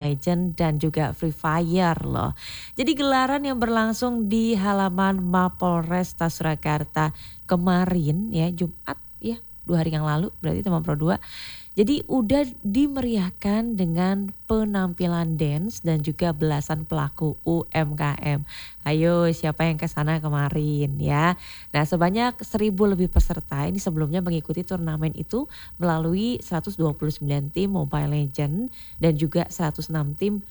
Legends dan juga Free Fire loh. Jadi gelaran yang berlangsung di halaman Mapolresta Surakarta kemarin ya Jumat ya 2 hari yang lalu berarti teman Pro 2. Jadi udah dimeriahkan dengan penampilan dance dan juga belasan pelaku UMKM. Ayo siapa yang ke sana kemarin ya. Nah sebanyak 1.000 lebih peserta ini sebelumnya mengikuti turnamen itu melalui 129 tim Mobile Legends dan juga 106 tim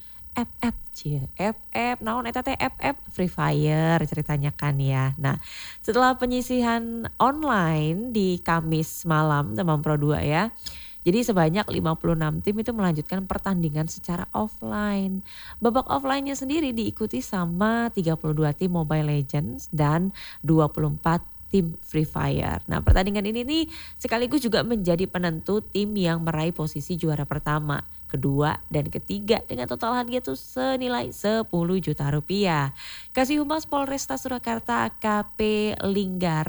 naon eta teh Free Fire ceritanya kan ya. Nah, setelah penyisihan online di Kamis malam teman Pro 2 ya. Jadi sebanyak 56 tim itu melanjutkan pertandingan secara offline. Babak offline-nya sendiri diikuti sama 32 tim Mobile Legends dan 24 tim Free Fire. Nah pertandingan ini nih sekaligus juga menjadi penentu tim yang meraih posisi juara pertama, kedua dan ketiga dengan total hadiah tuh senilai 10 juta rupiah. Kasih Humas Polresta Surakarta AKP Lingga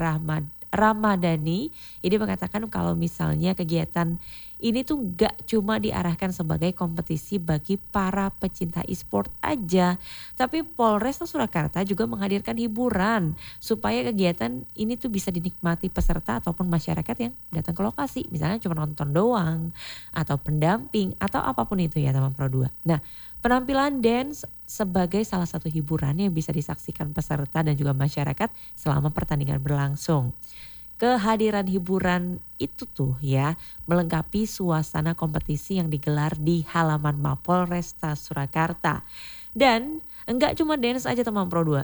Ramadhani ini mengatakan kalau misalnya kegiatan ini tuh gak cuma diarahkan sebagai kompetisi bagi para pecinta e-sport aja. Tapi Polresta Surakarta juga menghadirkan hiburan supaya kegiatan ini tuh bisa dinikmati peserta ataupun masyarakat yang datang ke lokasi. Misalnya cuma nonton doang atau pendamping atau apapun itu ya teman Pro 2. Nah penampilan dance sebagai salah satu hiburan yang bisa disaksikan peserta dan juga masyarakat selama pertandingan berlangsung. Kehadiran hiburan itu tuh ya melengkapi suasana kompetisi yang digelar di halaman Mapolresta Surakarta. Dan enggak cuma dance aja teman Pro 2.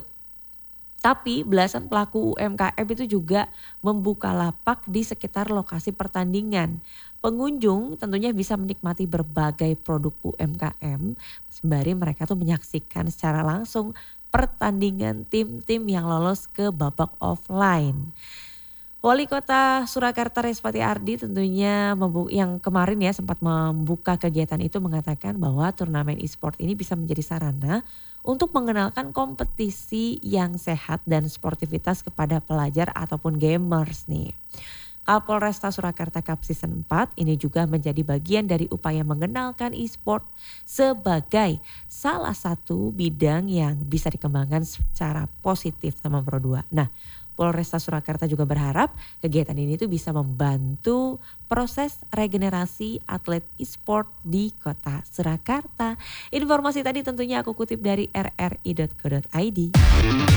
Tapi belasan pelaku UMKM itu juga membuka lapak di sekitar lokasi pertandingan. Pengunjung tentunya bisa menikmati berbagai produk UMKM sembari mereka tuh menyaksikan secara langsung pertandingan tim-tim yang lolos ke babak offline. Wali Kota Surakarta Respati Ardi tentunya yang kemarin ya sempat membuka kegiatan itu mengatakan bahwa turnamen e-sport ini bisa menjadi sarana untuk mengenalkan kompetisi yang sehat dan sportivitas kepada pelajar ataupun gamers nih. Kapolresta Surakarta Cup Season 4 ini juga menjadi bagian dari upaya mengenalkan e-sport sebagai salah satu bidang yang bisa dikembangkan secara positif teman Pro 2. Nah, Polresta Surakarta juga berharap kegiatan ini tuh bisa membantu proses regenerasi atlet e-sport di kota Surakarta. Informasi tadi tentunya aku kutip dari rri.co.id.